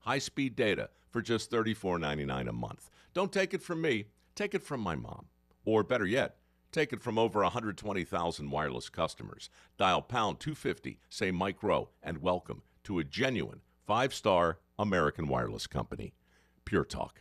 high-speed data for just $34.99 a month. Don't take it from me. Take it from my mom. Or better yet, take it from over 120,000 wireless customers. Dial pound 250, say Mike Rowe, and welcome to a genuine 5-star American wireless company. Pure Talk.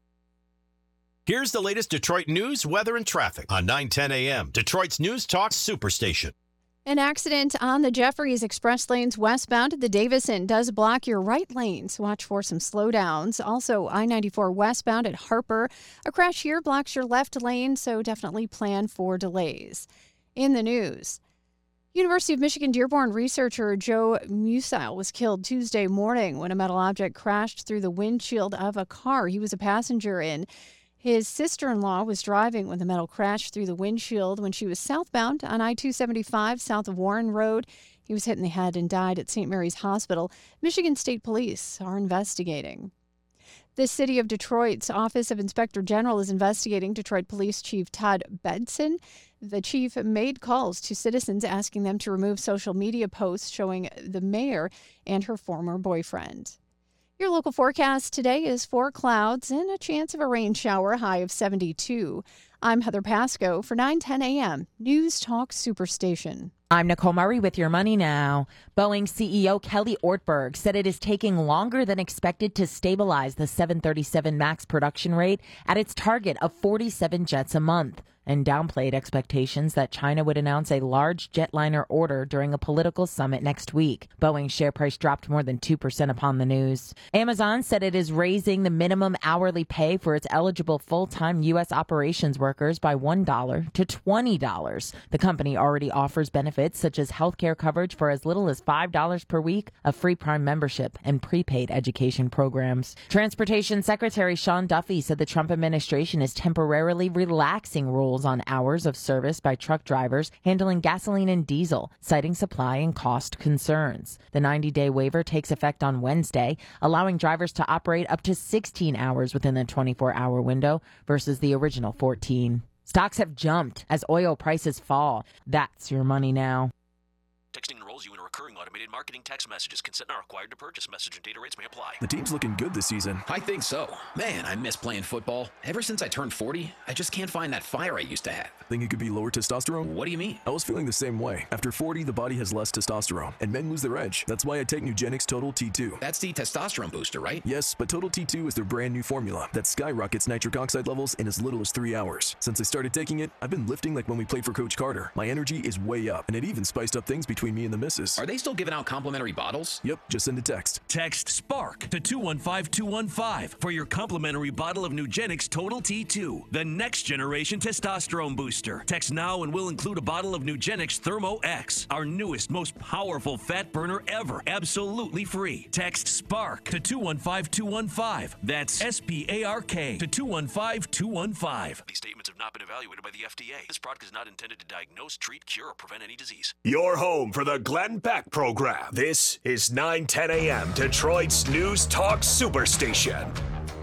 Here's the latest Detroit news, weather, and traffic on 9:10 a.m. Detroit's News Talk Superstation. An accident on the Jeffries Express lanes westbound at the Davison does block your right lanes. Watch for some slowdowns. Also, I-94 westbound at Harper. A crash here blocks your left lane, so definitely plan for delays. In the news, University of Michigan Dearborn researcher Joe Musil was killed Tuesday morning when a metal object crashed through the windshield of a car he was a passenger in. His sister-in-law was driving when the metal crashed through the windshield when she was southbound on I-275 south of Warren Road. He was hit in the head and died at St. Mary's Hospital. Michigan State Police are investigating. The City of Detroit's Office of Inspector General is investigating Detroit Police Chief Todd Bedson. The chief made calls to citizens asking them to remove social media posts showing the mayor and her former boyfriend. Your local forecast today is 4 clouds and a chance of a rain shower, high of 72. I'm Heather Pasco for 9:10 a.m. News Talk Superstation. I'm Nicole Murray with your money now. Boeing CEO Kelly Ortberg said it is taking longer than expected to stabilize the 737 MAX production rate at its target of 47 jets a month, and downplayed expectations that China would announce a large jetliner order during a political summit next week. Boeing's share price dropped more than 2% upon the news. Amazon said it is raising the minimum hourly pay for its eligible full-time U.S. operations workers by $1 to $20. The company already offers benefits such as health care coverage for as little as $5 per week, a free Prime membership, and prepaid education programs. Transportation Secretary Sean Duffy said the Trump administration is temporarily relaxing rules on hours of service by truck drivers handling gasoline and diesel, citing supply and cost concerns. The 90-day waiver takes effect on Wednesday, allowing drivers to operate up to 16 hours within the 24-hour window versus the original 14. Stocks have jumped as oil prices fall. That's your money now. Texting enrolls you in a recurring automated marketing text messages. Consent not required to purchase. Message and data rates may apply. The team's looking good this season. I think so. Man, I miss playing football. Ever since I turned 40, I just can't find that fire I used to have. Think it could be lower testosterone? What do you mean? I was feeling the same way. After 40, the body has less testosterone, and men lose their edge. That's why I take Nugenix Total T2. That's the testosterone booster, right? Yes, but Total T2 is their brand new formula that skyrockets nitric oxide levels in as little as 3 hours. Since I started taking it, I've been lifting like when we played for Coach Carter. My energy is way up, and it even spiced up things between me and the missus. Are they still giving out complimentary bottles? Yep, just send a text. Text SPARK to 215-215 for your complimentary bottle of Nugenix Total T2, the next generation testosterone booster. Text now and we'll include a bottle of Nugenix Thermo X, our newest, most powerful fat burner ever, absolutely free. Text SPARK to 215-215. That's SPARK to 215-215. These statements have not been evaluated by the FDA. This product is not intended to diagnose, treat, cure, or prevent any disease. Your home for the Glenn Beck Program. This is 9:10 a.m. Detroit's News Talk Superstation.